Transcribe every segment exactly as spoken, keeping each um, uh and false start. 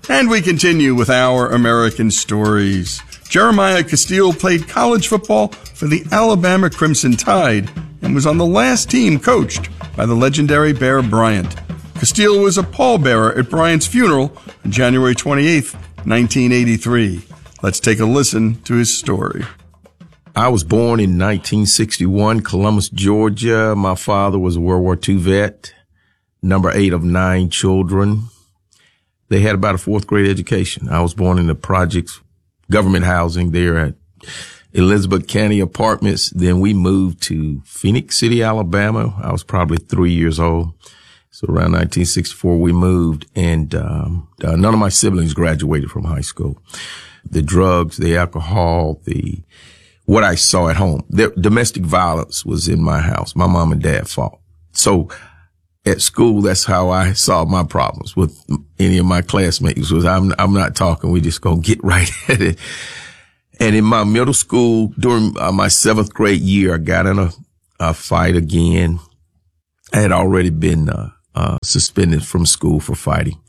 And we continue with our American stories. Jeremiah Castile played college football for the Alabama Crimson Tide and was on the last team coached by the legendary Bear Bryant. Castile was a pallbearer at Bryant's funeral on January twenty-eighth, nineteen eighty-three. Let's take a listen to his story. I was born in nineteen sixty-one, Columbus, Georgia. My father was a World War Two vet, number eight of nine children. They had about a fourth grade education. I was born in the projects, government housing there at Elizabeth County Apartments. Then we moved to Phoenix City, Alabama. I was probably three years old. So around nineteen sixty-four, we moved, and um, uh, none of my siblings graduated from high school. The drugs, the alcohol, the what I saw at home, the, domestic violence was in my house. My mom and dad fought. So at school, that's how I solved my problems with any of my classmates. Was I'm I'm not talking. We just gonna get right at it. And in my middle school, during uh, my seventh grade year, I got in a, a fight again. I had already been uh, uh suspended from school for fighting,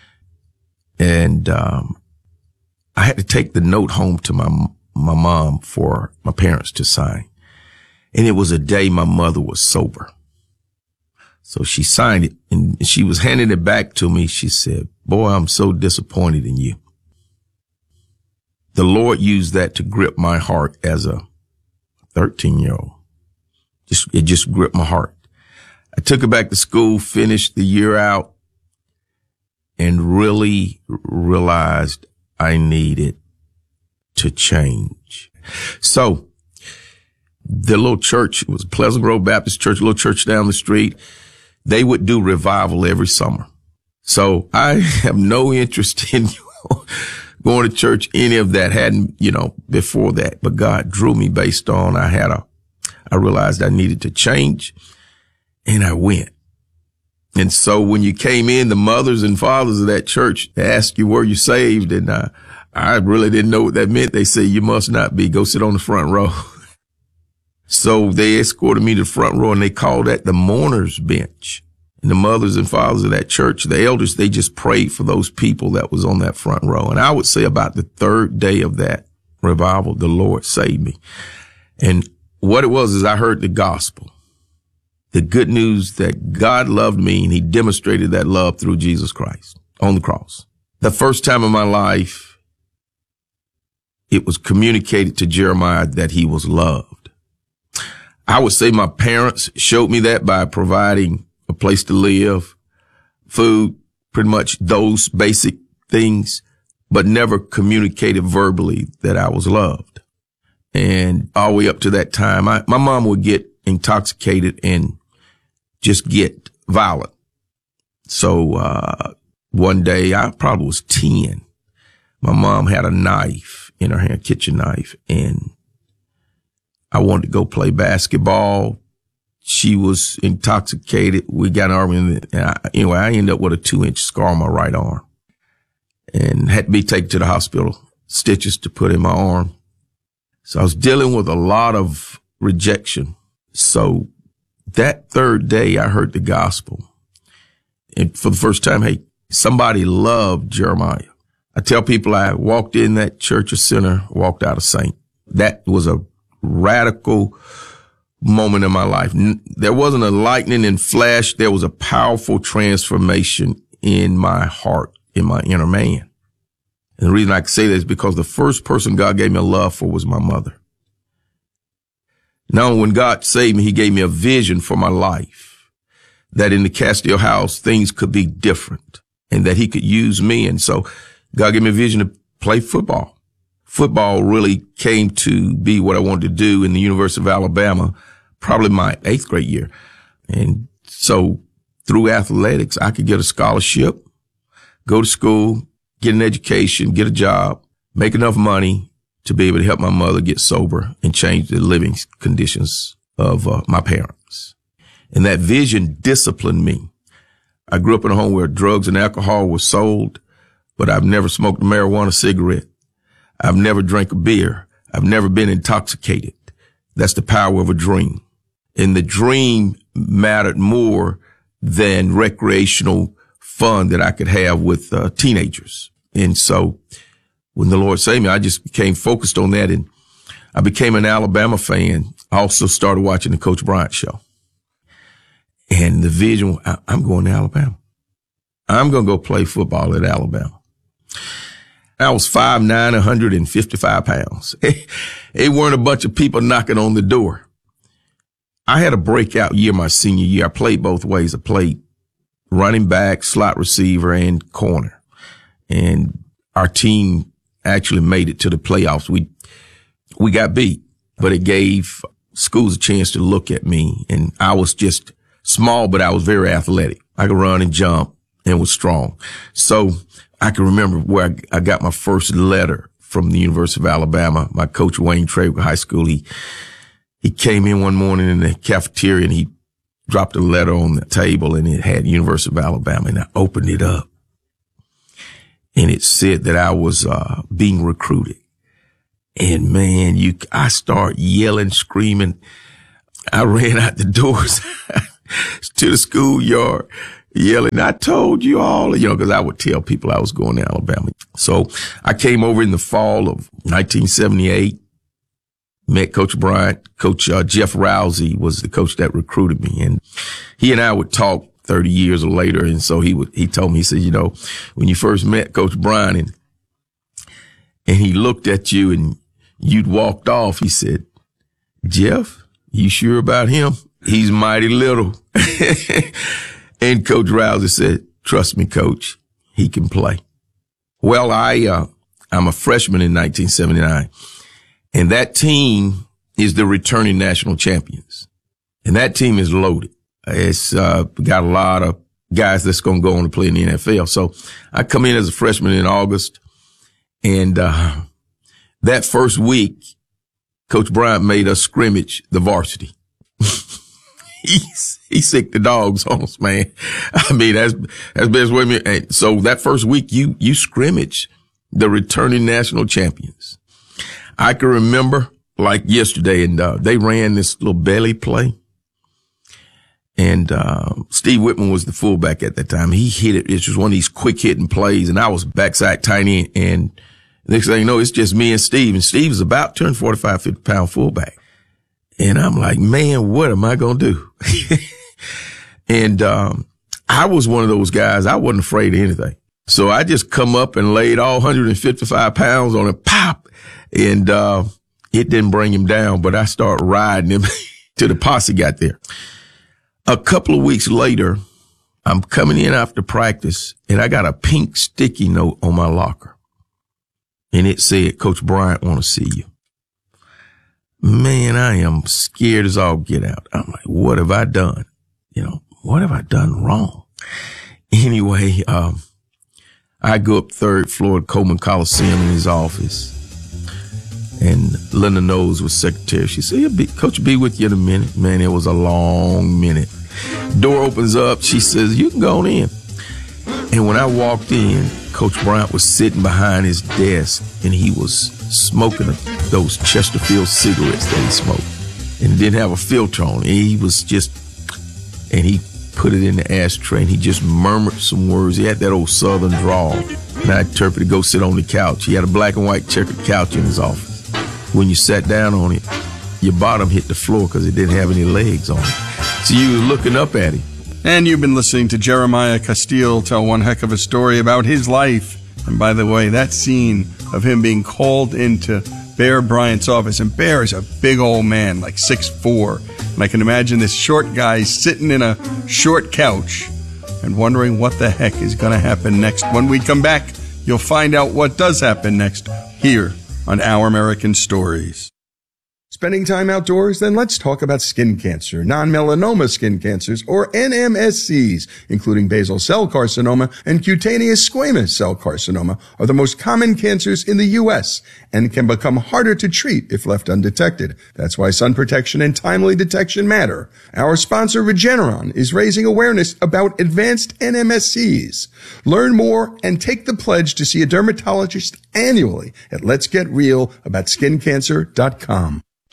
and um I had to take the note home to my my mom for my parents to sign. And it was a day my mother was sober. So she signed it, and she was handing it back to me. She said, "Boy, I'm so disappointed in you." The Lord used that to grip my heart as a thirteen-year-old. Just, it just gripped my heart. I took it back to school, finished the year out, and really realized I needed to change. So the little church, it was Pleasant Grove Baptist Church, a little church down the street. They would do revival every summer. So I have no interest in going to church, any of that. Hadn't, you know, before that, but God drew me based on, I had a, I realized I needed to change, and I went. And so when you came in, the mothers and fathers of that church asked you, were you saved? And uh, I really didn't know what that meant. They said, you must not be. Go sit on the front row. So they escorted me to the front row, and they called that the mourner's bench. And the mothers and fathers of that church, the elders, they just prayed for those people that was on that front row. And I would say about the third day of that revival, the Lord saved me. And what it was is I heard the gospel. The good news that God loved me, and he demonstrated that love through Jesus Christ on the cross. The first time in my life, it was communicated to Jeremiah that he was loved. I would say my parents showed me that by providing a place to live, food, pretty much those basic things, but never communicated verbally that I was loved. And all the way up to that time, I, my mom would get intoxicated and just get violent. So, uh, one day I probably was ten. My mom had a knife in her hand, kitchen knife, and I wanted to go play basketball. She was intoxicated. We got an argument. And I, anyway, I ended up with a two inch scar on my right arm and had to be taken to the hospital, stitches to put in my arm. So I was dealing with a lot of rejection. So that third day, I heard the gospel. And for the first time, hey, somebody loved Jeremiah. I tell people I walked in that church, a sinner, walked out a saint. That was a radical moment in my life. There wasn't a lightning and flash. There was a powerful transformation in my heart, in my inner man. And the reason I can say that is because the first person God gave me a love for was my mother. Now, when God saved me, he gave me a vision for my life, that in the Castile house, things could be different and that he could use me. And so God gave me a vision to play football. Football really came to be what I wanted to do in the University of Alabama, probably my eighth grade year. And so through athletics, I could get a scholarship, go to school, get an education, get a job, make enough money to be able to help my mother get sober and change the living conditions of uh, my parents. And that vision disciplined me. I grew up in a home where drugs and alcohol were sold, but I've never smoked a marijuana cigarette. I've never drank a beer. I've never been intoxicated. That's the power of a dream. And the dream mattered more than recreational fun that I could have with uh, teenagers. And so when the Lord saved me, I just became focused on that. And I became an Alabama fan. I also started watching the Coach Bryant show. And the vision, I'm going to Alabama. I'm going to go play football at Alabama. I was five nine, one hundred fifty-five pounds. It weren't a bunch of people knocking on the door. I had a breakout year my senior year. I played both ways. I played running back, slot receiver, and corner. And our team actually made it to the playoffs. We we got beat, but it gave schools a chance to look at me. And I was just small, but I was very athletic. I could run and jump and was strong. So I can remember where I, I got my first letter from the University of Alabama. My coach, Wayne Trawick High School, he he came in one morning in the cafeteria and he dropped a letter on the table and it had University of Alabama. And I opened it up and it said that I was uh being recruited. And man, you, I start yelling, screaming. I ran out the doors to the schoolyard yelling, I told you all, you know, because I would tell people I was going to Alabama. So I came over in the fall of nineteen seventy-eight, met Coach Bryant. Coach uh, Jeff Rousey was the coach that recruited me. And he and I would talk thirty years later. And so he would, he told me, he said, you know, when you first met Coach Bryant and, and he looked at you and you'd walked off, he said, Jeff, you sure about him? He's mighty little. And Coach Rousey said, trust me, Coach, he can play. Well, I, uh, I'm a freshman in nineteen seventy-nine, and that team is the returning national champions. And that team is loaded. It's, uh, got a lot of guys that's going to go on to play in the N F L. So I come in as a freshman in August, and, uh, that first week, Coach Bryant made us scrimmage the varsity. He's, he sicked the dogs on us, man. I mean, that's, that's best way. Me. And so that first week, you, you scrimmage the returning national champions. I can remember like yesterday, and, uh, they ran this little belly play. And, uh, Steve Whitman was the fullback at that time. He hit it. It was one of these quick hitting plays, and I was backside tiny. And next thing you know, it's just me and Steve, and Steve is about to turn forty-five, fifty pound fullback. And I'm like, man, what am I going to do? And, um, I was one of those guys. I wasn't afraid of anything. So I just come up and laid all one hundred fifty-five pounds on it, pop. And, uh, it didn't bring him down, but I started riding him till the posse got there. A couple of weeks later, I'm coming in after practice and I got a pink sticky note on my locker. And it said, Coach Bryant want to see you. Man, I am scared as all get out. I'm like, what have I done? You know, what have I done wrong? Anyway, um, I go up third floor at Coleman Coliseum in his office. And Linda Knowles was secretary. She said, yeah, Coach will be with you in a minute. Man, it was a long minute. Door opens up. She says, you can go on in. And when I walked in, Coach Bryant was sitting behind his desk and he was smoking those Chesterfield cigarettes that he smoked and didn't have a filter on. And he was just, and he put it in the ashtray and he just murmured some words. He had that old Southern drawl. And I interpreted, go sit on the couch. He had a black and white checkered couch in his office. When you sat down on it, your bottom hit the floor because it didn't have any legs on it. So you were looking up at him. And you've been listening to Jeremiah Castile tell one heck of a story about his life. And by the way, that scene of him being called into Bear Bryant's office, and Bear is a big old man, like six foot four. And I can imagine this short guy sitting in a short couch and wondering what the heck is going to happen next. When we come back, you'll find out what does happen next here on Our American Stories. Spending time outdoors? Then let's talk about skin cancer. Non-melanoma skin cancers, or N M S Cs, including basal cell carcinoma and cutaneous squamous cell carcinoma, are the most common cancers in the U S and can become harder to treat if left undetected. That's why sun protection and timely detection matter. Our sponsor, Regeneron, is raising awareness about advanced N M S Cs. Learn more and take the pledge to see a dermatologist annually at lets get real about skin cancer dot com.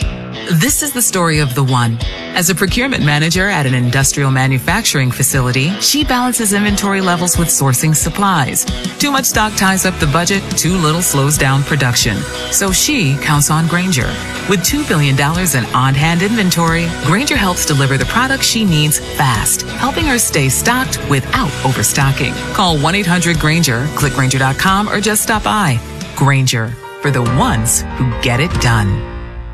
This is the story of the one. As a procurement manager at an industrial manufacturing facility, she balances inventory levels with sourcing supplies. Too much stock ties up the budget, too little slows down production. So she counts on Grainger. With two billion dollars in on-hand inventory, Grainger helps deliver the products she needs fast, helping her stay stocked without overstocking. Call one eight hundred Grainger, click Grainger dot com, or just stop by. Grainger, for the ones who get it done.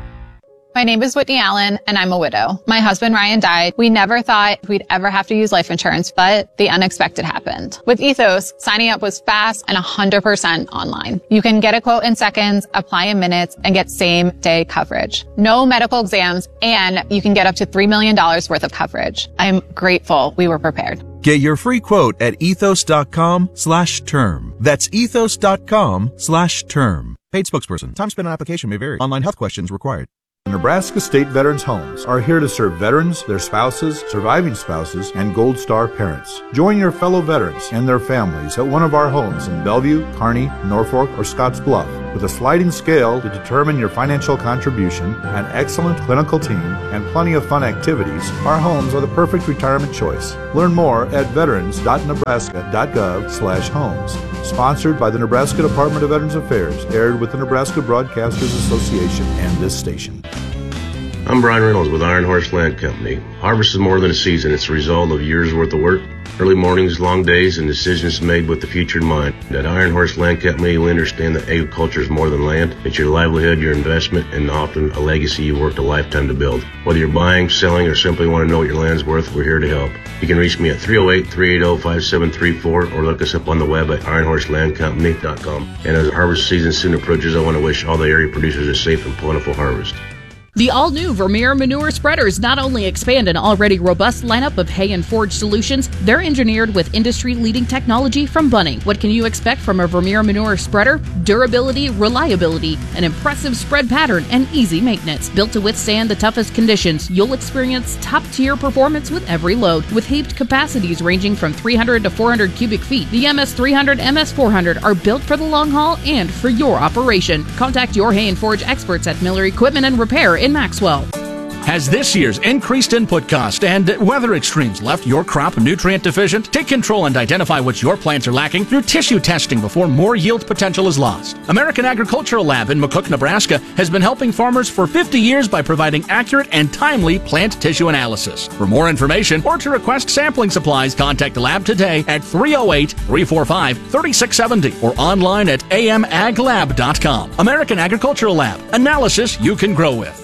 My name is Whitney Allen, and I'm a widow. My husband, Ryan, died. We never thought we'd ever have to use life insurance, but the unexpected happened. With Ethos, signing up was fast and one hundred percent online. You can get a quote in seconds, apply in minutes, and get same-day coverage. No medical exams, and you can get up to three million dollars worth of coverage. I'm grateful we were prepared. Get your free quote at ethos.com slash term. That's ethos.com slash term. Paid spokesperson. Time spent on application may vary. Online health questions required. Nebraska State Veterans Homes are here to serve veterans, their spouses, surviving spouses, and Gold Star parents. Join your fellow veterans and their families at one of our homes in Bellevue, Kearney, Norfolk, or Scottsbluff. With a sliding scale to determine your financial contribution, an excellent clinical team, and plenty of fun activities, our homes are the perfect retirement choice. Learn more at veterans.nebraska.gov slash homes. Sponsored by the Nebraska Department of Veterans Affairs, aired with the Nebraska Broadcasters Association and this station. I'm Brian Reynolds with Iron Horse Land Company. Harvest is more than a season. It's a result of years' worth of work, early mornings, long days, and decisions made with the future in mind. At Iron Horse Land Company, we understand that agriculture is more than land. It's your livelihood, your investment, and often a legacy you worked a lifetime to build. Whether you're buying, selling, or simply want to know what your land's worth, we're here to help. You can reach me at three oh eight, three eight oh, five seven three four or look us up on the web at iron horse land company dot com. And as harvest season soon approaches, I want to wish all the area producers a safe and plentiful harvest. The all-new Vermeer Manure Spreaders not only expand an already robust lineup of hay and forage solutions, they're engineered with industry-leading technology from Bunning. What can you expect from a Vermeer Manure Spreader? Durability, reliability, an impressive spread pattern, and easy maintenance. Built to withstand the toughest conditions, you'll experience top-tier performance with every load. With heaped capacities ranging from three hundred to four hundred cubic feet, the M S three hundred, M S four hundred are built for the long haul and for your operation. Contact your hay and forage experts at Miller Equipment and Repair in Maxwell. Has this year's increased input cost and weather extremes left your crop nutrient deficient? Take control and identify what your plants are lacking through tissue testing before more yield potential is lost. American Agricultural Lab in McCook, Nebraska has been helping farmers for fifty years by providing accurate and timely plant tissue analysis. For more information or to request sampling supplies, contact the lab today at three oh eight, three four five, three six seven zero or online at a m ag lab dot com. American Agricultural Lab. Analysis you can grow with.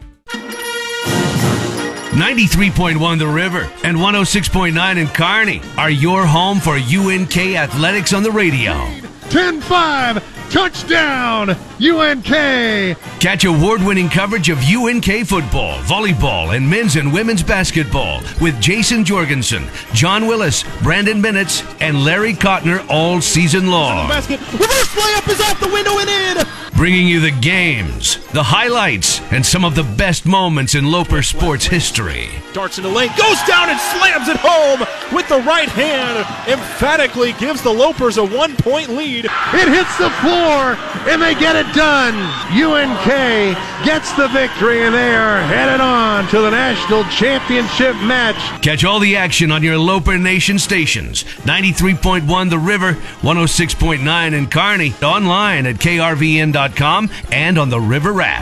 ninety-three point one The River and one oh six point nine in Kearney are your home for U N K Athletics on the radio. ten five, touchdown, U N K! Catch award-winning coverage of U N K football, volleyball, and men's and women's basketball with Jason Jorgensen, John Willis, Brandon Minitz, and Larry Kottner all season long. Basket, reverse layup is off the window and in! Bringing you the games, the highlights, and some of the best moments in Loper sports history. Darts in the lane, goes down and slams it home with the right hand. Emphatically gives the Lopers a one-point lead. It hits the floor, and they get it done. U N K gets the victory, and they are headed on to the national championship match. Catch all the action on your Loper Nation stations. ninety-three point one The River, one oh six point nine in Kearney. Online at K R V N dot com and on the River app.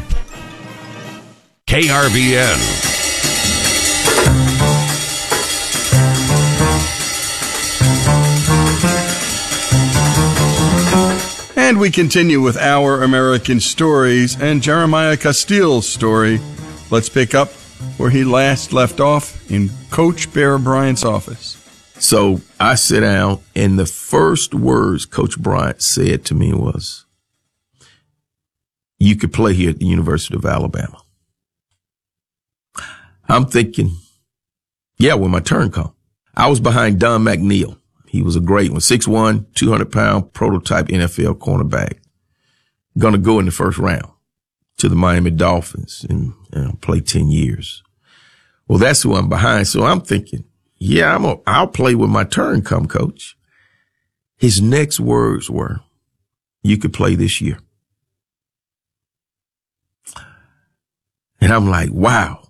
K R V N. And we continue with Our American Stories and Jeremiah Castile's story. Let's pick up where he last left off in Coach Bear Bryant's office. So I sit down, and the first words Coach Bryant said to me was, "You could play here at the University of Alabama." I'm thinking, yeah, when my turn come. I was behind Don McNeil. He was a great one, six one, two hundred pound prototype N F L cornerback. Going to go in the first round to the Miami Dolphins and you know, play ten years. Well, that's who I'm behind. So I'm thinking, yeah, I'm a, I'll play when my turn come, Coach. His next words were, "You could play this year." And I'm like, wow.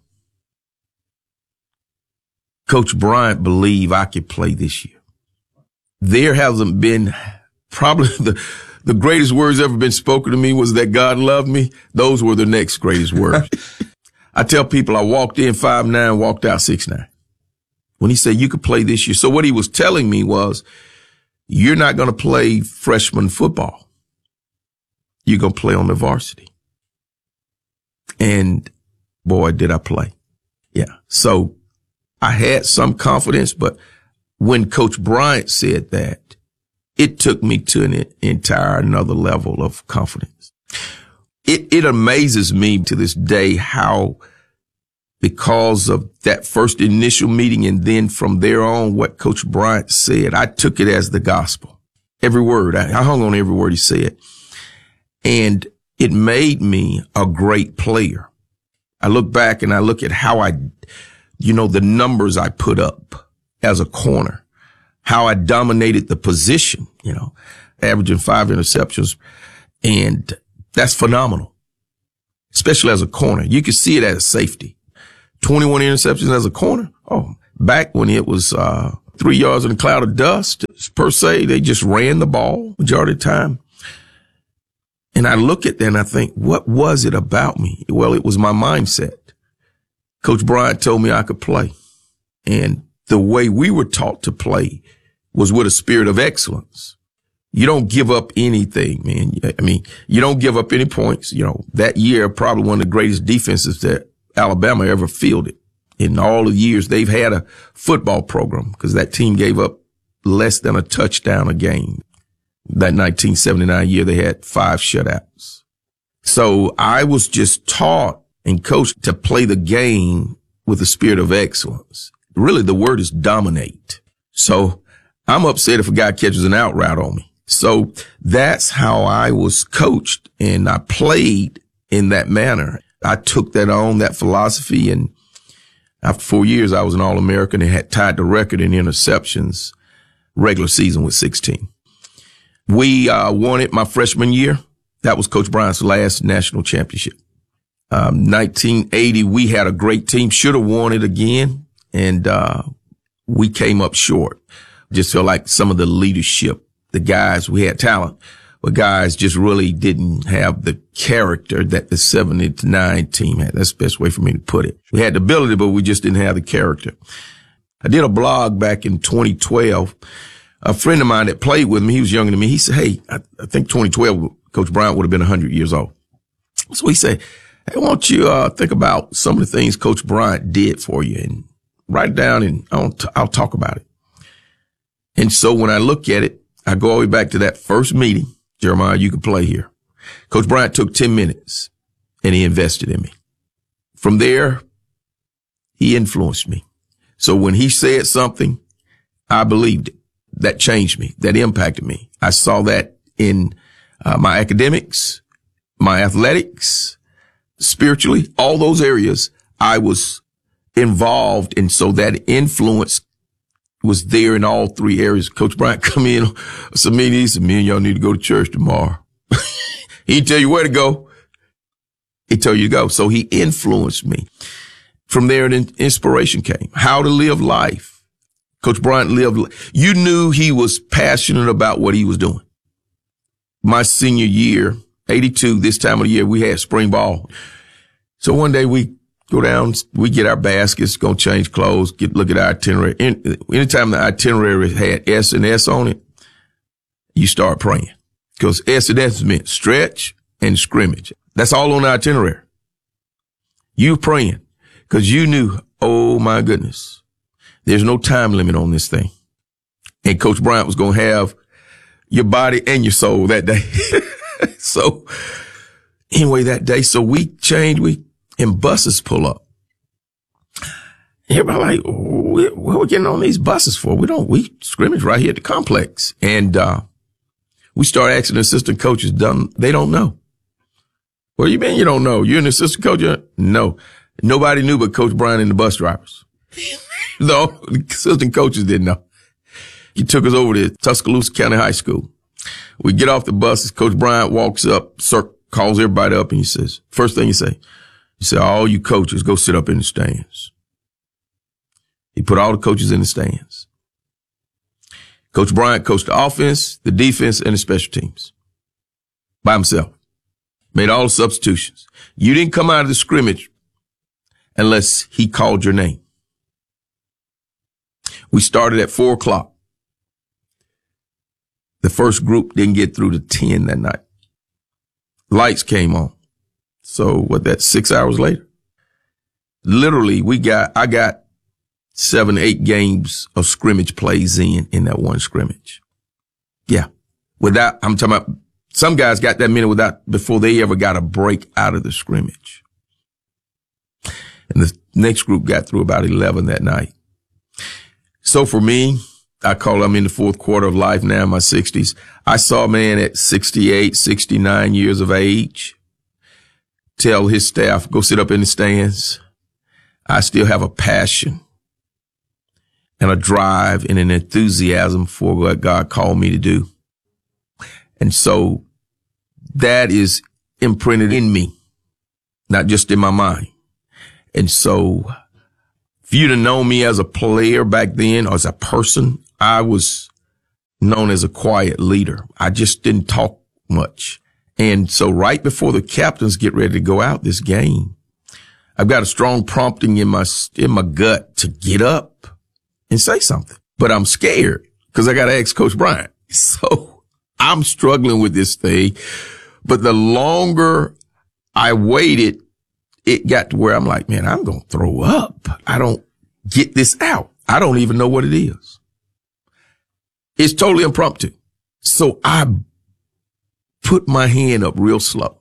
Coach Bryant believed I could play this year. There hasn't been probably the, the greatest words ever been spoken to me was that God loved me. Those were the next greatest words. I tell people I walked in five nine, walked out six nine. When he said you could play this year. So what he was telling me was, you're not going to play freshman football. You're going to play on the varsity. And boy, did I play. Yeah. So I had some confidence, but when Coach Bryant said that, it took me to an entire another level of confidence. It, it amazes me to this day how, because of that first initial meeting and then from there on what Coach Bryant said, I took it as the gospel. Every word. I, I hung on every word he said. And it made me a great player. I look back and I look at how I, you know, the numbers I put up as a corner, how I dominated the position, you know, averaging five interceptions. And that's phenomenal, especially as a corner. You can see it as a safety. twenty-one interceptions as a corner. Oh, back when it was, uh, three yards in a cloud of dust per se, they just ran the ball majority of the time. And I look at that and I think, what was it about me? Well, it was my mindset. Coach Bryant told me I could play. And the way we were taught to play was with a spirit of excellence. You don't give up anything, man. I mean, you don't give up any points. You know, that year, probably one of the greatest defenses that Alabama ever fielded. In all the years they've had a football program, because that team gave up less than a touchdown a game. That nineteen seventy-nine year, they had five shutouts. So I was just taught and coached to play the game with a spirit of excellence. Really, the word is dominate. So I'm upset if a guy catches an out route on me. So that's how I was coached, and I played in that manner. I took that on, that philosophy, and after four years, I was an All-American and had tied the record in interceptions regular season with sixteen. We uh won it my freshman year. That was Coach Bryant's last national championship. Um, nineteen eighty, we had a great team, should have won it again, and uh we came up short. Just felt like some of the leadership, the guys, we had talent, but guys just really didn't have the character that the seventy-nine team had. That's the best way for me to put it. We had the ability, but we just didn't have the character. I did a blog back in twenty twelve. A friend of mine that played with me, he was younger than me. He said, hey, I, I think twenty twelve, Coach Bryant would have been one hundred years old. So he said, hey, why don't you uh, think about some of the things Coach Bryant did for you and write it down, and I'll, t- I'll talk about it. And so when I look at it, I go all the way back to that first meeting. Jeremiah, you can play here. Coach Bryant took ten minutes and he invested in me. From there, he influenced me. So when he said something, I believed it. That changed me. That impacted me. I saw that in uh, my academics, my athletics, spiritually, all those areas I was involved in. So that influence was there in all three areas. Coach Bryant come in some meetings, he said, me and y'all need to go to church tomorrow. He didn't tell you where to go. He told you to go. So he influenced me. From there, an inspiration came. How to live life. Coach Bryant lived, you knew he was passionate about what he was doing. My senior year, eighty-two, this time of the year, we had spring ball. So one day we go down, we get our baskets, go change clothes, get, look at our itinerary. Anytime the itinerary had S and S on it, you start praying. Because S and S meant stretch and scrimmage. That's all on the itinerary. You praying because you knew, oh my goodness, there's no time limit on this thing. And Coach Bryant was going to have your body and your soul that day. So anyway, that day, so we changed, we, and buses pull up. Everybody like, what, what are we getting on these buses for? We don't, we scrimmage right here at the complex. And, uh, we start asking the assistant coaches, done, they don't know. What do you mean you don't know? You're an assistant coach? No. Nobody knew but Coach Bryant and the bus drivers. No, the assistant coaches didn't know. He took us over to Tuscaloosa County High School. We get off the buses. Coach Bryant walks up, calls everybody up, and he says, first thing he say, He said, all you coaches, go sit up in the stands. He put all the coaches in the stands. Coach Bryant coached the offense, the defense, and the special teams by himself. Made all the substitutions. You didn't come out of the scrimmage unless he called your name. We started at four o'clock. The first group didn't get through to ten that night. Lights came on. So what, that's six hours later? Literally, we got, I got seven, eight games of scrimmage plays in, in that one scrimmage. Yeah. Without, I'm talking about, some guys got that many without, before they ever got a break out of the scrimmage. And the next group got through about eleven that night. So for me, I call I'm in the fourth quarter of life now, in my sixties. I saw a man at sixty-eight, sixty-nine years of age tell his staff, go sit up in the stands. I still have a passion and a drive and an enthusiasm for what God called me to do. And so that is imprinted in me, not just in my mind. And so if you'd have known me as a player back then or as a person, I was known as a quiet leader. I just didn't talk much. And so right before the captains get ready to go out this game, I've got a strong prompting in my, in my gut to get up and say something. But I'm scared because I got to ask Coach Bryant. So I'm struggling with this thing. But the longer I waited, it got to where I'm like, man, I'm going to throw up. I don't get this out. I don't even know what it is. It's totally impromptu. So I put my hand up real slow.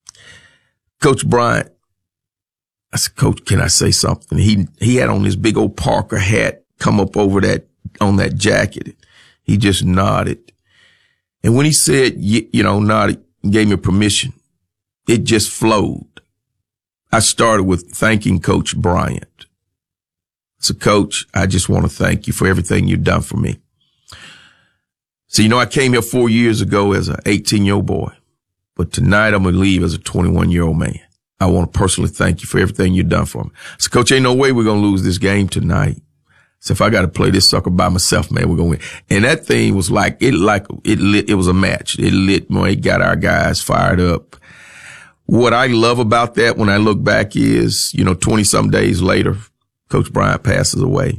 Coach Bryant, I said, Coach, can I say something? He, he had on his big old Parker hat come up over that, on that jacket. He just nodded. And when he said, you, you know, nodded, gave me permission, it just flowed. I started with thanking Coach Bryant. So, Coach, I just want to thank you for everything you've done for me. So, you know, I came here four years ago as an eighteen-year-old boy, but tonight I'm going to leave as a twenty-one-year-old man. I want to personally thank you for everything you've done for me. So, Coach, ain't no way we're going to lose this game tonight. So if I got to play this sucker by myself, man, we're going to win. And that thing was like, it like, it lit, it was a match. It lit, man, it got our guys fired up. What I love about that when I look back is, you know, twenty some days later, Coach Bryant passes away.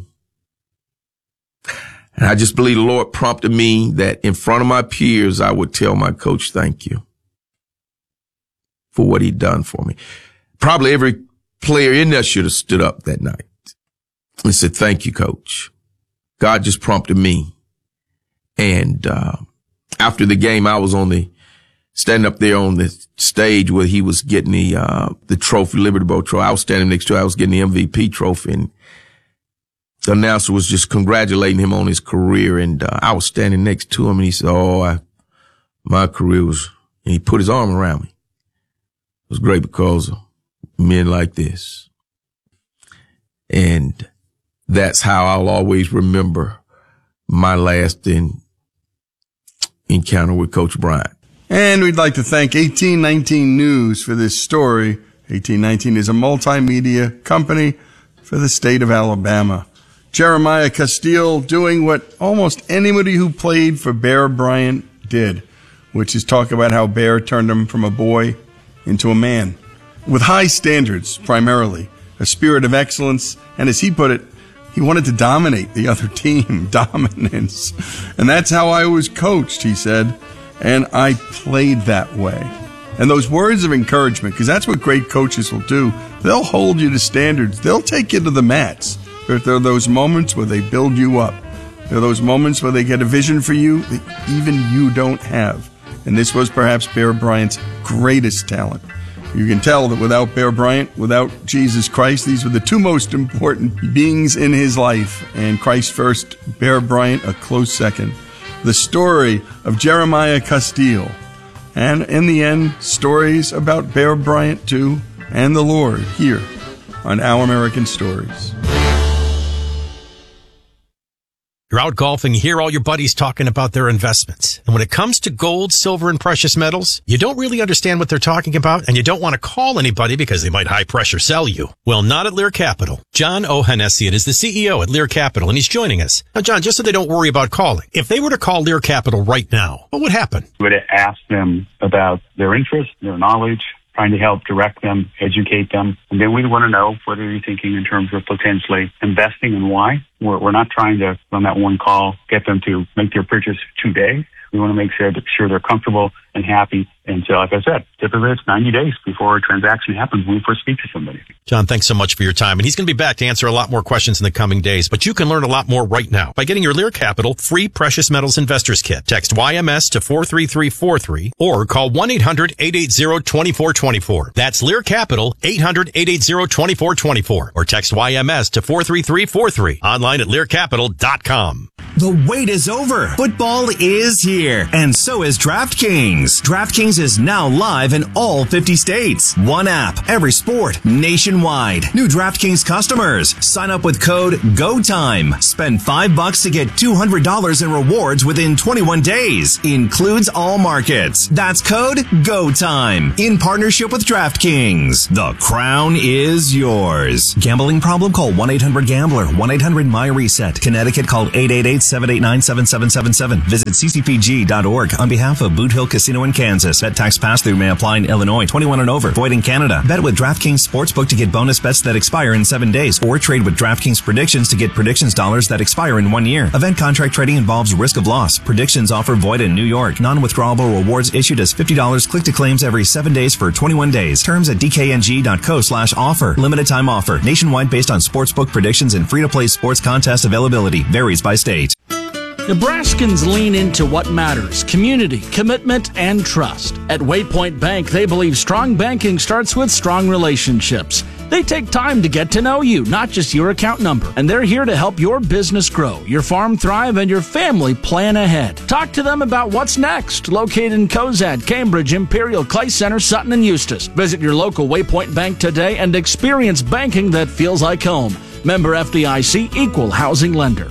And I just believe the Lord prompted me that in front of my peers, I would tell my coach, thank you for what he'd done for me. Probably every player in there should have stood up that night and said, thank you, Coach. God just prompted me. And, uh, after the game, I was on the, standing up there on the stage where he was getting the, uh, the trophy, Liberty Bowl trophy. I was standing next to him. I was getting the M V P trophy, and the announcer was just congratulating him on his career. And, uh, I was standing next to him, and he said, oh, I, my career was, and he put his arm around me. It was great because of men like this. And that's how I'll always remember my last in, encounter with Coach Bryant. And we'd like to thank eighteen nineteen News for this story. eighteen nineteen is a multimedia company for the state of Alabama. Jeremiah Castile doing what almost anybody who played for Bear Bryant did, which is talk about how Bear turned him from a boy into a man. With high standards, primarily, a spirit of excellence, and as he put it, he wanted to dominate the other team, dominance. And that's how I was coached, he said, and I played that way. And those words of encouragement, because that's what great coaches will do, they'll hold you to standards. They'll take you to the mats. But there are those moments where they build you up. There are those moments where they get a vision for you that even you don't have. And this was perhaps Bear Bryant's greatest talent. You can tell that without Bear Bryant, without Jesus Christ, these were the two most important beings in his life. And Christ first, Bear Bryant a close second. The story of Jeremiah Castile. And in the end, stories about Bear Bryant too, and the Lord here on Our American Stories. You're out golfing, you hear all your buddies talking about their investments. And when it comes to gold, silver, and precious metals, you don't really understand what they're talking about, and you don't want to call anybody because they might high-pressure sell you. Well, not at Lear Capital. John Ohanessian is the C E O at Lear Capital, and he's joining us. Now, John, just so they don't worry about calling, if they were to call Lear Capital right now, what would happen? We would ask them about their interest, their knowledge, trying to help direct them, educate them. And then we want to know what are you thinking in terms of potentially investing and why. We're, we're not trying to, on that one call, get them to make their purchase today. We want to make sure that sure they're comfortable and happy. And so, like I said, typically it's ninety days before a transaction happens when we first speak to somebody. John, thanks so much for your time. And he's going to be back to answer a lot more questions in the coming days. But you can learn a lot more right now by getting your Lear Capital free Precious Metals Investors Kit. Text Y M S to four three three four three or call one eight hundred eight eight zero two four two four. That's Lear Capital, eight hundred eight eight zero two four two four. Or text Y M S to four three three four three. Online at lear capital dot com. The wait is over. Football is here. And so is DraftKings. DraftKings is now live in all fifty states. One app, every sport, nationwide. New DraftKings customers. Sign up with code GOTIME. Spend five bucks to get two hundred dollars in rewards within twenty-one days. Includes all markets. That's code GOTIME. In partnership with DraftKings. The crown is yours. Gambling problem? Call one eight hundred gambler. one eight hundred my reset. Connecticut, call eight eight eight seven eight nine seven seven seven seven. Visit c c p g dot org on behalf of Boot Hill Casino in Kansas. Bet tax pass-through may apply in Illinois. twenty-one and over. Void in Canada. Bet with DraftKings Sportsbook to get bonus bets that expire in seven days. Or trade with DraftKings Predictions to get predictions dollars that expire in one year. Event contract trading involves risk of loss. Predictions offer void in New York. Non-withdrawable rewards issued as fifty dollars click to claims every seven days for twenty-one days. Terms at d k n g dot co slash offer. Limited time offer. Nationwide based on sportsbook predictions and free-to-play sports contest availability. Varies by state. Nebraskans lean into what matters: community, commitment, and trust. At Waypoint Bank, they believe strong banking starts with strong relationships. They take time to get to know you, not just your account number. And they're here to help your business grow, your farm thrive, and your family plan ahead. Talk to them about what's next. Located in Cozad, Cambridge, Imperial, Clay Center, Sutton, and Eustis. Visit your local Waypoint Bank today and experience banking that feels like home. Member F D I C, Equal Housing Lender.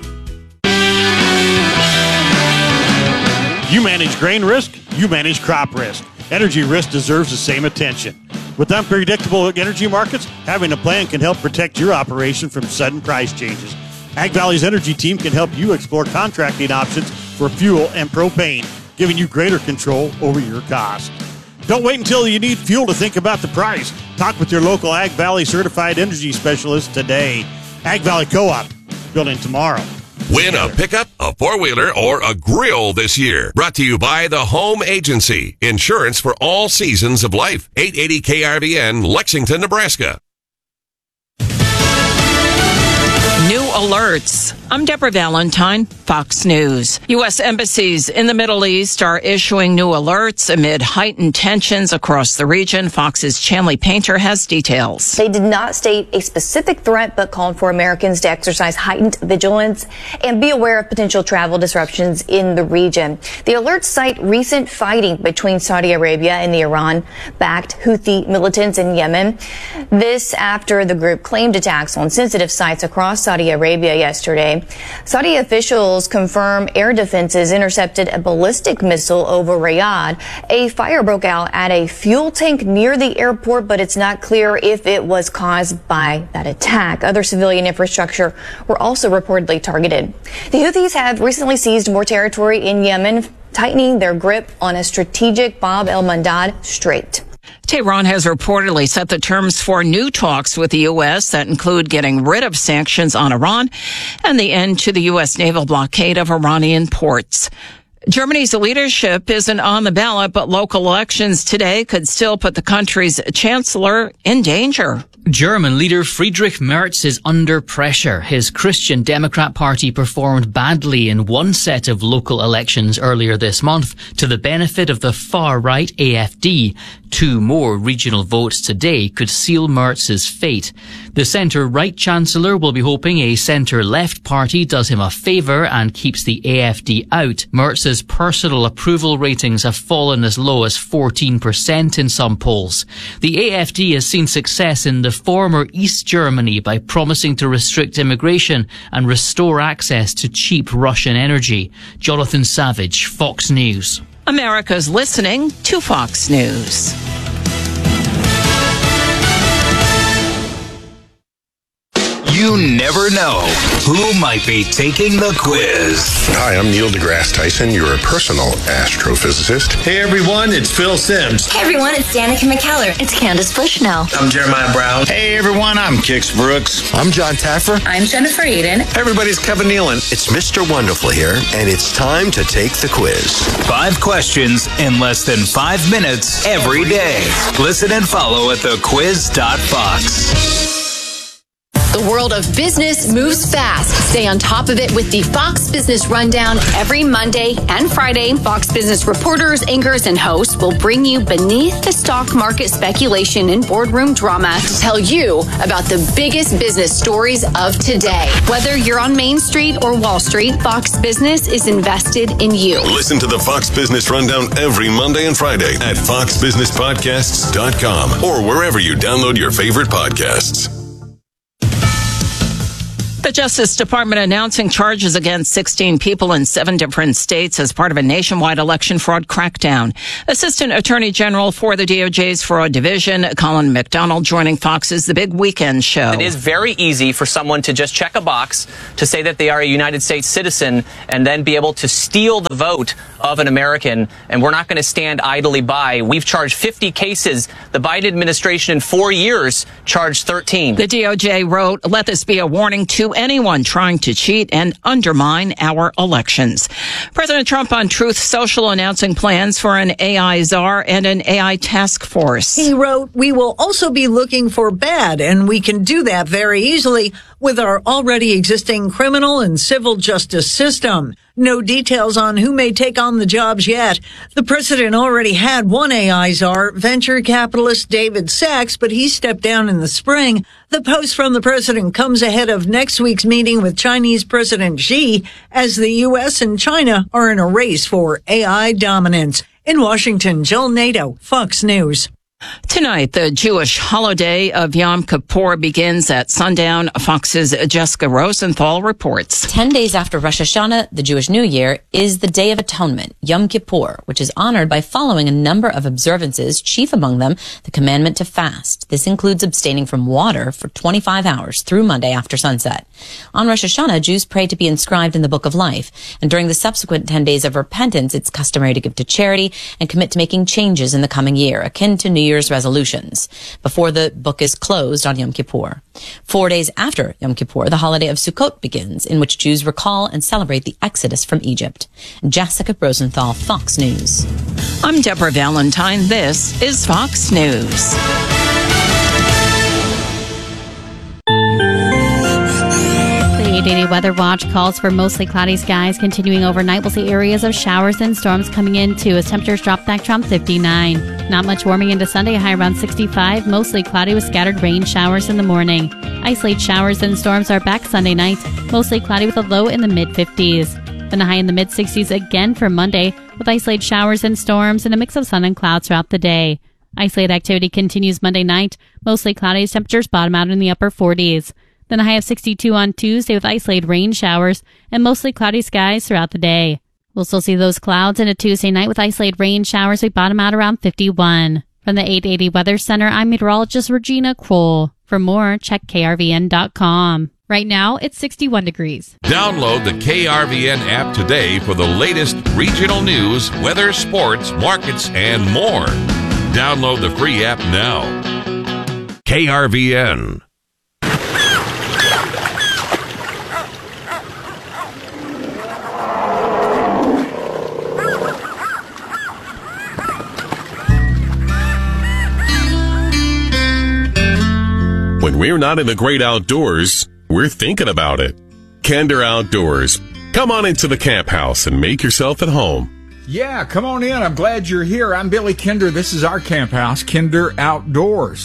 You manage grain risk, you manage crop risk. Energy risk deserves the same attention. With unpredictable energy markets, having a plan can help protect your operation from sudden price changes. Ag Valley's energy team can help you explore contracting options for fuel and propane, giving you greater control over your cost. Don't wait until you need fuel to think about the price. Talk with your local Ag Valley certified energy specialist today. Ag Valley Co-op, building tomorrow. Win a pickup, a four-wheeler, or a grill this year. Brought to you by the Home Agency. Insurance for all seasons of life. eight eighty K R V N, Lexington, Nebraska. New alerts. I'm Deborah Valentine, Fox News. U S embassies in the Middle East are issuing new alerts amid heightened tensions across the region. Fox's Chanley Painter has details. They did not state a specific threat, but called for Americans to exercise heightened vigilance and be aware of potential travel disruptions in the region. The alerts cite recent fighting between Saudi Arabia and the Iran-backed Houthi militants in Yemen. This after the group claimed attacks on sensitive sites across Saudi Arabia yesterday. Saudi officials confirm air defenses intercepted a ballistic missile over Riyadh. A fire broke out at a fuel tank near the airport, but it's not clear if it was caused by that attack. Other civilian infrastructure were also reportedly targeted. The Houthis have recently seized more territory in Yemen, tightening their grip on a strategic Bab el-Mandab Strait. Tehran has reportedly set the terms for new talks with the U S that include getting rid of sanctions on Iran and the end to the U S naval blockade of Iranian ports. Germany's leadership isn't on the ballot, but local elections today could still put the country's chancellor in danger. German leader Friedrich Merz is under pressure. His Christian Democrat Party performed badly in one set of local elections earlier this month to the benefit of the far-right A F D. Two more regional votes today could seal Merz's fate. The centre-right chancellor will be hoping a centre-left party does him a favour and keeps the A F D out. Merz has Trump's personal approval ratings have fallen as low as fourteen percent in some polls. The A F D has seen success in the former East Germany by promising to restrict immigration and restore access to cheap Russian energy. Jonathan Savage, Fox News. America's listening to Fox News. You never know who might be taking the quiz. Hi, I'm Neil deGrasse Tyson, your personal astrophysicist. Hey everyone, it's Phil Sims. Hey everyone, it's Danica McKellar. It's Candace Bushnell. I'm Jeremiah Brown. Hey everyone, I'm Kix Brooks. I'm John Taffer. I'm Jennifer Aiden. Hey everybody, it's Kevin Nealon. It's Mister Wonderful here, and it's time to take the quiz. Five questions in less than five minutes every day. Listen and follow at the quiz dot fox. The world of business moves fast. Stay on top of it with the Fox Business Rundown every Monday and Friday. Fox Business reporters, anchors, and hosts will bring you beneath the stock market speculation and boardroom drama to tell you about the biggest business stories of today. Whether you're on Main Street or Wall Street, Fox Business is invested in you. Listen to the Fox Business Rundown every Monday and Friday at fox business podcasts dot com or wherever you download your favorite podcasts. The Justice Department announcing charges against sixteen people in seven different states as part of a nationwide election fraud crackdown. Assistant Attorney General for the D O J's Fraud Division, Colin McDonald, joining Fox's The Big Weekend Show. It is very easy for someone to just check a box to say that they are a United States citizen and then be able to steal the vote of an American, and we're not going to stand idly by. We've charged fifty cases. The Biden administration in four years charged thirteen. The D O J wrote, "Let this be a warning to anyone trying to cheat and undermine our elections." President Trump on Truth Social announcing plans for an A I czar and an A I task force. He wrote, "We will also be looking for bad, and we can do that very easily with our already existing criminal and civil justice system." No details on who may take on the jobs yet. The president already had one A I czar, venture capitalist David Sachs, but he stepped down in the spring. The post from the president comes ahead of next week's meeting with Chinese President Xi, as the U S and China are in a race for A I dominance. In Washington, Jill Nato, Fox News. Tonight, the Jewish holiday of Yom Kippur begins at sundown. Fox's Jessica Rosenthal reports. Ten days after Rosh Hashanah, the Jewish New Year, is the Day of Atonement, Yom Kippur, which is honored by following a number of observances, chief among them the commandment to fast. This includes abstaining from water for twenty-five hours through Monday after sunset. On Rosh Hashanah, Jews pray to be inscribed in the Book of Life, and during the subsequent ten days of repentance, it's customary to give to charity and commit to making changes in the coming year, akin to New Year's resolutions, before the book is closed on Yom Kippur. Four days after Yom Kippur, the holiday of Sukkot begins, in which Jews recall and celebrate the Exodus from Egypt. Jessica Rosenthal, Fox News. I'm Deborah Valentine. This is Fox News. eight eighty Weather Watch calls for mostly cloudy skies continuing overnight. We'll see areas of showers and storms coming in too as temperatures drop back to around fifty-nine. Not much warming into Sunday, high around sixty-five. Mostly cloudy with scattered rain showers in the morning. Isolated showers and storms are back Sunday night. Mostly cloudy with a low in the mid-fifties. Then a high in the mid-sixties again for Monday with isolated showers and storms and a mix of sun and clouds throughout the day. Isolated activity continues Monday night. Mostly cloudy as temperatures bottom out in the upper forties. Then a high of sixty-two on Tuesday with isolated rain showers and mostly cloudy skies throughout the day. We'll still see those clouds into Tuesday night with isolated rain showers. We bottom out around fifty-one. From the eight eighty Weather Center, I'm meteorologist Regina Kroll. For more, check K R V N dot com. Right now, it's sixty-one degrees. Download the K R V N app today for the latest regional news, weather, sports, markets, and more. Download the free app now. K R V N. When we're not in the great outdoors, we're thinking about it. Kinder Outdoors. Come on into the camp house and make yourself at home. Yeah, come on in. I'm glad you're here. I'm Billy Kinder. This is our camp house, Kinder Outdoors.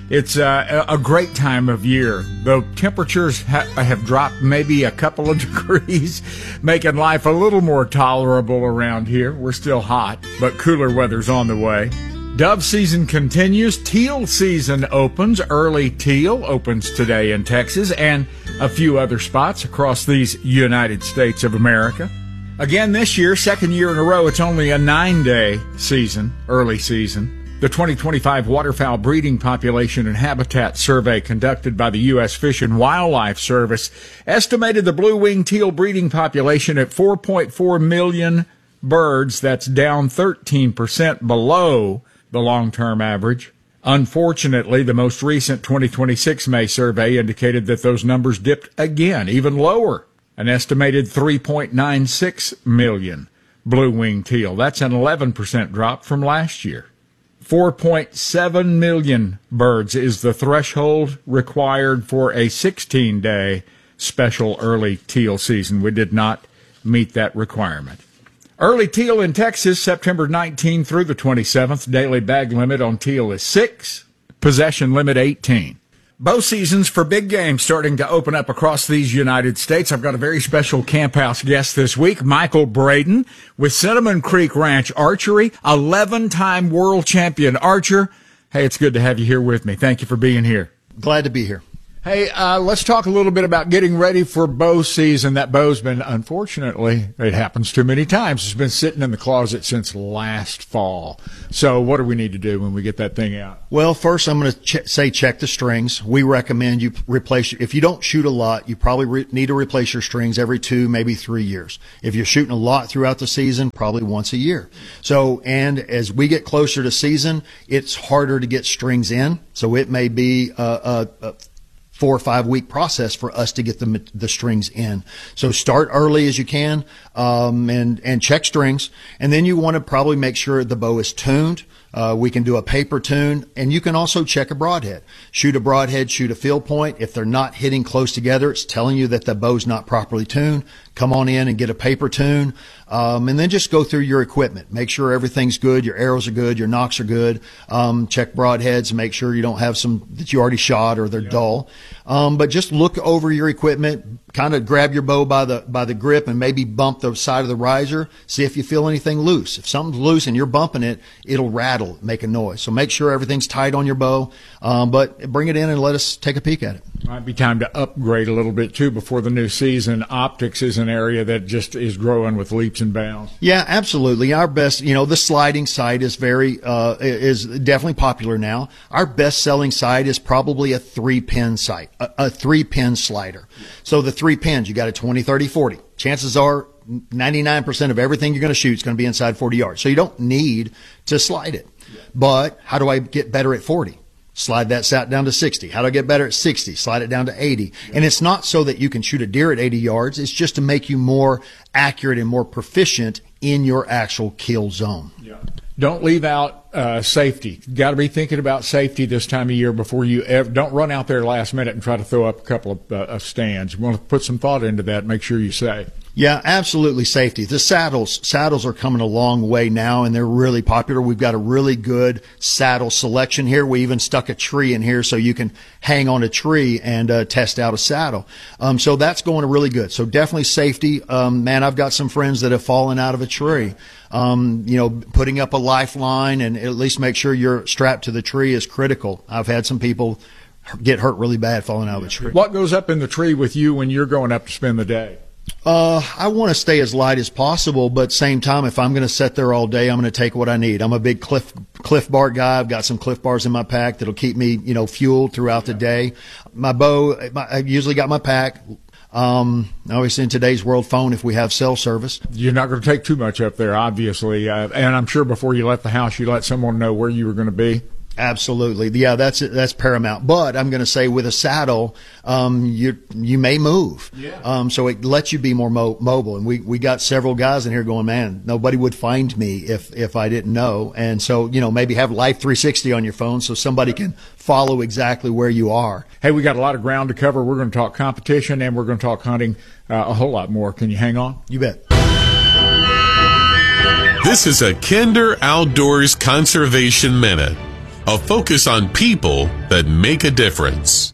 It's uh, a great time of year, though temperatures ha- have dropped maybe a couple of degrees, making life a little more tolerable around here. We're still hot, but cooler weather's on the way. Dove season continues. Teal season opens. Early teal opens today in Texas and a few other spots across these United States of America. Again this year, second year in a row, it's only a nine-day season, early season. The twenty twenty-five Waterfowl Breeding Population and Habitat Survey conducted by the U S Fish and Wildlife Service estimated the blue-winged teal breeding population at four point four million birds. That's down thirteen percent below the long-term average. Unfortunately, the most recent twenty twenty-six May survey indicated that those numbers dipped again, even lower, an estimated three point nine six million blue-winged teal. That's an eleven percent drop from last year. four point seven million birds is the threshold required for a sixteen-day special early teal season. We did not meet that requirement. Early teal in Texas, September nineteenth through the twenty-seventh. Daily bag limit on teal is six. Possession limit eighteen. Bow seasons for big game starting to open up across these United States. I've got a very special Camp House guest this week, Michael Braden with Cinnamon Creek Ranch Archery, eleven-time world champion archer. Hey, it's good to have you here with me. Thank you for being here. Glad to be here. Hey, uh, let's talk a little bit about getting ready for bow season. That bow's been, unfortunately, it happens too many times. It's been sitting in the closet since last fall. So what do we need to do when we get that thing out? Well, first I'm going to ch- say check the strings. We recommend you replace, if you don't shoot a lot, you probably re- need to replace your strings every two, maybe three years. If you're shooting a lot throughout the season, probably once a year. So, and as we get closer to season, it's harder to get strings in. So it may be a, a, a four or five week process for us to get the the strings in. So start early as you can, um, and and check strings, and then you want to probably make sure the bow is tuned. Uh, we can do a paper tune, and you can also check a broadhead. Shoot a broadhead, shoot a field point. If they're not hitting close together, it's telling you that the bow's not properly tuned. Come on in and get a paper tune, um, and then just go through your equipment. Make sure everything's good, your arrows are good, your nocks are good. Um, check broadheads and make sure you don't have some that you already shot or they're yeah. dull. Um, but just look over your equipment, kind of grab your bow by the by the grip and maybe bump the side of the riser. See if you feel anything loose. If something's loose and you're bumping it, it'll rattle, make a noise. So make sure everything's tight on your bow, um, but bring it in and let us take a peek at it. Might be time to upgrade a little bit, too, before the new season. Optics is an area that just is growing with leaps and bounds. Yeah, absolutely. Our best, you know, the sliding sight is very, uh, is definitely popular now. Our best selling sight is probably a three pin sight, a, a three pin slider. So the three pins, you got a twenty, thirty, forty. Chances are ninety-nine percent of everything you're going to shoot is going to be inside forty yards. So you don't need to slide it. But how do I get better at forty? Slide that sat down to sixty. How do I get better at sixty? Slide it down to eighty. And it's not so that you can shoot a deer at eighty yards. It's just to make you more accurate and more proficient in your actual kill zone. Yeah. Don't leave out uh, safety. Got to be thinking about safety this time of year before you ever. Don't run out there last minute and try to throw up a couple of, uh, of stands. You want to put some thought into that. Make sure you're safe. Yeah, absolutely. Safety. The saddles, saddles are coming a long way now, and they're really popular. We've got a really good saddle selection here. We even stuck a tree in here so you can hang on a tree and uh, test out a saddle. Um, so that's going really good. So definitely safety. Um, man, I've got some friends that have fallen out of a tree. Um, you know, putting up a lifeline and at least make sure you're strapped to the tree is critical. I've had some people get hurt really bad falling out of a tree. What goes up in the tree with you when you're going up to spend the day? Uh, I want to stay as light as possible, but same time, if I'm going to sit there all day, I'm going to take what I need. I'm a big Cliff Cliff Bar guy. I've got some Cliff Bars in my pack that'll keep me, you know, fueled throughout the day. My bow, my, I've usually got my pack. Um, obviously in today's world, phone if we have cell service. You're not going to take too much up there, obviously, uh, and I'm sure before you left the house, you let someone know where you were going to be. Absolutely. Yeah, that's that's paramount. But I'm going to say with a saddle, um, you you may move. Yeah. Um, so it lets you be more mo- mobile. And we, we got several guys in here going, man, nobody would find me if, if I didn't know. And so, you know, maybe have Life three sixty on your phone so somebody can follow exactly where you are. Hey, we got a lot of ground to cover. We're going to talk competition and we're going to talk hunting uh, a whole lot more. Can you hang on? You bet. This is a Kinder Outdoors Conservation Minute. a focus on people that make a difference.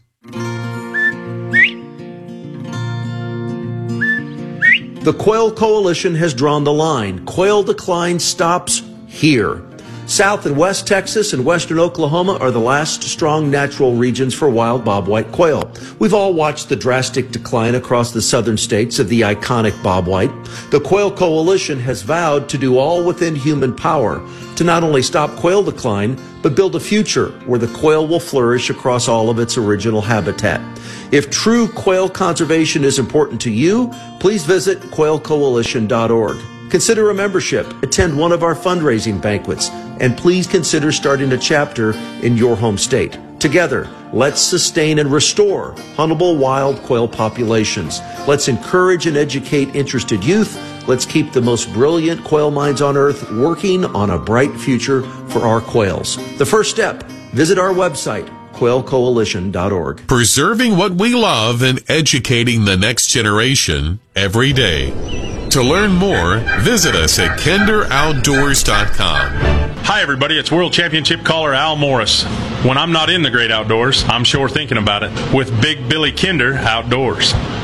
The Quail Coalition has drawn the line. Quail decline stops here. South and West Texas and Western Oklahoma are the last strong natural regions for wild bobwhite quail. We've all watched the drastic decline across the southern states of the iconic bobwhite. The Quail Coalition has vowed to do all within human power to not only stop quail decline, but build a future where the quail will flourish across all of its original habitat. If true quail conservation is important to you, please visit quail coalition dot org. Consider a membership, attend one of our fundraising banquets, and please consider starting a chapter in your home state. Together, let's sustain and restore huntable wild quail populations. Let's encourage and educate interested youth. Let's keep the most brilliant quail minds on earth working on a bright future for our quails. The first step, visit our website, quail coalition dot org. Preserving what we love and educating the next generation every day. To learn more, visit us at kinder outdoors dot com. Hi, everybody. It's World Championship caller Al Morris. When I'm not in the great outdoors, I'm sure thinking about it with Big Billy Kinder Outdoors.